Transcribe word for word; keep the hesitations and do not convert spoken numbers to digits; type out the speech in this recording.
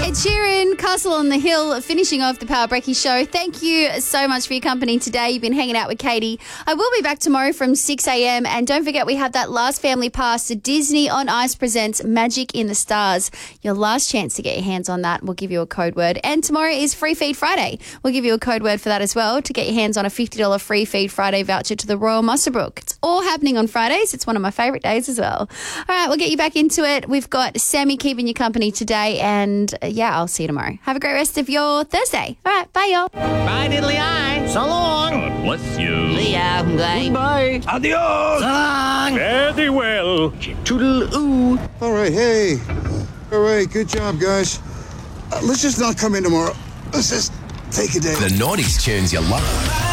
Ed Sheeran, Castle on the Hill, finishing off the Power Brekkie show. Thank you so much for your company today. You've been hanging out with Katie. I will be back tomorrow from six a.m. And don't forget, we have that last family pass to Disney on Ice presents Magic in the Stars. Your last chance to get your hands on that. We'll give you a code word. And tomorrow is Free Feed Friday. We'll give you a code word for that as well to get your hands on a fifty dollars Free Feed Friday voucher to the Royal Muswellbrook. It's all happening on Fridays. It's one of my favourite days as well. All right, we'll get you back into it. We've got Sammy keeping you company today. And uh, yeah, I'll see you tomorrow. Have a great rest of your Thursday. All right, bye, y'all. Bye, diddly eye. So long. God bless you. See ya. Bye. Bye. Adios. So long. Very well. Toodle ooh. All right, hey. All right, good job, guys. Uh, let's just not come in tomorrow. Let's just take a day. The nineties tunes you love.